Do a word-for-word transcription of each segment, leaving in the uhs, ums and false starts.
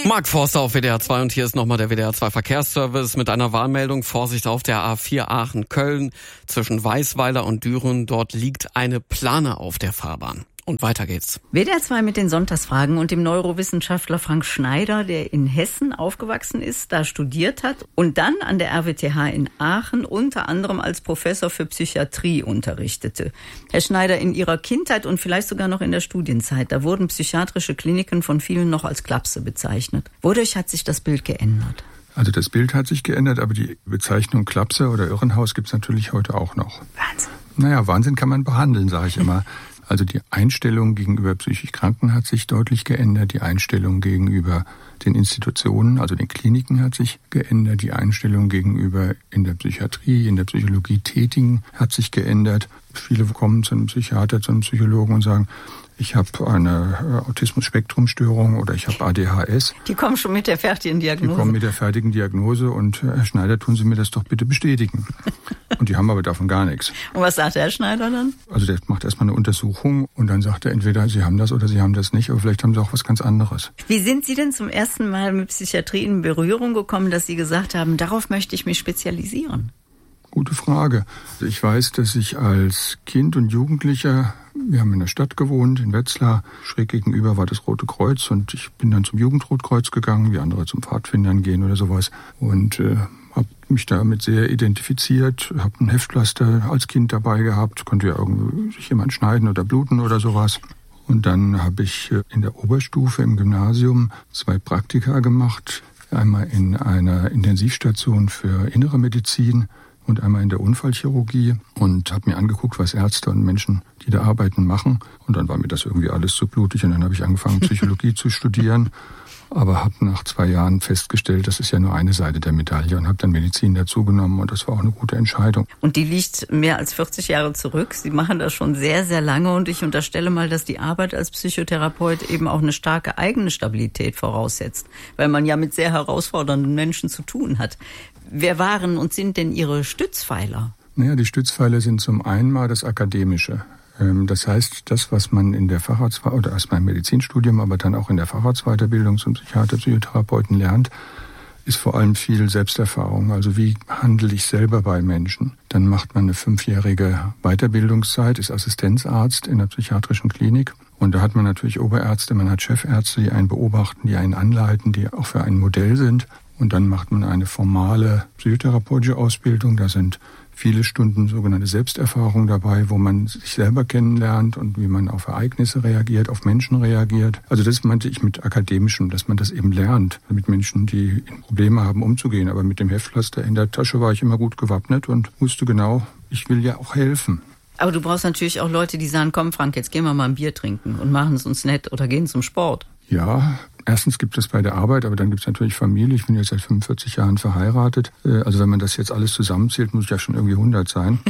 Marc Forster auf W D R zwei und hier ist nochmal der W D R zwei Verkehrsservice mit einer Warnmeldung. Vorsicht auf der A vier Aachen-Köln zwischen Weißweiler und Düren. Dort liegt eine Plane auf der Fahrbahn. Und weiter geht's. W D R zwei mit den Sonntagsfragen und dem Neurowissenschaftler Frank Schneider, der in Hessen aufgewachsen ist, da studiert hat und dann an der R W T H in Aachen unter anderem als Professor für Psychiatrie unterrichtete. Herr Schneider, in Ihrer Kindheit und vielleicht sogar noch in der Studienzeit, da wurden psychiatrische Kliniken von vielen noch als Klapse bezeichnet. Wodurch hat sich das Bild geändert? Also das Bild hat sich geändert, aber die Bezeichnung Klapse oder Irrenhaus gibt's natürlich heute auch noch. Wahnsinn. Naja, Wahnsinn kann man behandeln, sage ich immer. Also die Einstellung gegenüber psychisch Kranken hat sich deutlich geändert. Die Einstellung gegenüber den Institutionen, also den Kliniken, hat sich geändert. Die Einstellung gegenüber in der Psychiatrie, in der Psychologie Tätigen hat sich geändert. Viele kommen zu einem Psychiater, zu einem Psychologen und sagen, ich habe eine Autismus-Spektrum-Störung oder ich habe A D H S. Die kommen schon mit der fertigen Diagnose. Die kommen mit der fertigen Diagnose und Herr Schneider, tun Sie mir das doch bitte bestätigen. Und die haben aber davon gar nichts. Und was sagt der Herr Schneider dann? Also der macht erstmal eine Untersuchung und dann sagt er entweder, Sie haben das oder Sie haben das nicht, aber vielleicht haben Sie auch was ganz anderes. Wie sind Sie denn zum ersten Mal mit Psychiatrie in Berührung gekommen, dass Sie gesagt haben, darauf möchte ich mich spezialisieren? Gute Frage. Ich weiß, dass ich als Kind und Jugendlicher, wir haben in der Stadt gewohnt, in Wetzlar, schräg gegenüber war das Rote Kreuz und ich bin dann zum Jugendrotkreuz gegangen, wie andere zum Pfadfindern gehen oder sowas und äh, habe mich damit sehr identifiziert, habe ein Heftpflaster als Kind dabei gehabt, konnte ja irgendwie sich jemand schneiden oder bluten oder sowas. Und dann habe ich in der Oberstufe im Gymnasium zwei Praktika gemacht, einmal in einer Intensivstation für Innere Medizin und einmal in der Unfallchirurgie und habe mir angeguckt, was Ärzte und Menschen, die da arbeiten, machen. Und dann war mir das irgendwie alles zu blutig und dann habe ich angefangen, Psychologie zu studieren. Aber habe nach zwei Jahren festgestellt, das ist ja nur eine Seite der Medaille und habe dann Medizin dazugenommen und das war auch eine gute Entscheidung. Und die liegt mehr als vierzig Jahre zurück. Sie machen das schon sehr, sehr lange und ich unterstelle mal, dass die Arbeit als Psychotherapeut eben auch eine starke eigene Stabilität voraussetzt, weil man ja mit sehr herausfordernden Menschen zu tun hat. Wer waren und sind denn Ihre Stützpfeiler? Naja, die Stützpfeiler sind zum einen mal das Akademische. Das heißt, das, was man in der Facharzt- oder erstmal im Medizinstudium, aber dann auch in der Facharztweiterbildung zum Psychiater, Psychotherapeuten lernt, ist vor allem viel Selbsterfahrung. Also wie handle ich selber bei Menschen? Dann macht man eine fünfjährige Weiterbildungszeit, ist Assistenzarzt in der psychiatrischen Klinik. Und da hat man natürlich Oberärzte, man hat Chefärzte, die einen beobachten, die einen anleiten, die auch für ein Modell sind. Und dann macht man eine formale psychotherapeutische Ausbildung. Da sind viele Stunden sogenannte Selbsterfahrung dabei, wo man sich selber kennenlernt und wie man auf Ereignisse reagiert, auf Menschen reagiert. Also das meinte ich mit Akademischem, dass man das eben lernt, mit Menschen, die Probleme haben, umzugehen. Aber mit dem Heftpflaster in der Tasche war ich immer gut gewappnet und wusste genau, ich will ja auch helfen. Aber du brauchst natürlich auch Leute, die sagen, komm Frank, jetzt gehen wir mal ein Bier trinken und machen es uns nett oder gehen zum Sport. Ja, erstens gibt es bei der Arbeit, aber dann gibt es natürlich Familie. Ich bin jetzt seit fünfundvierzig Jahren verheiratet. Also wenn man das jetzt alles zusammenzählt, muss ich ja schon irgendwie hundert sein.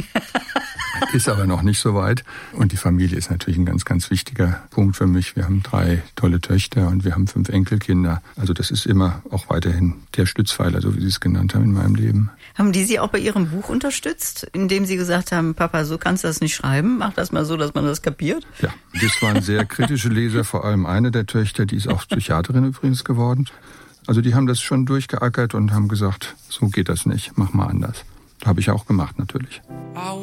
Ist aber noch nicht so weit. Und die Familie ist natürlich ein ganz, ganz wichtiger Punkt für mich. Wir haben drei tolle Töchter und wir haben fünf Enkelkinder. Also das ist immer auch weiterhin der Stützpfeiler, so wie Sie es genannt haben, in meinem Leben. Haben die Sie auch bei Ihrem Buch unterstützt, indem Sie gesagt haben, Papa, so kannst du das nicht schreiben, mach das mal so, dass man das kapiert? Ja, das waren sehr kritische Leser, vor allem eine der Töchter, die ist auch Psychiaterin übrigens geworden. Also die haben das schon durchgeackert und haben gesagt, so geht das nicht, mach mal anders. Habe ich auch gemacht natürlich.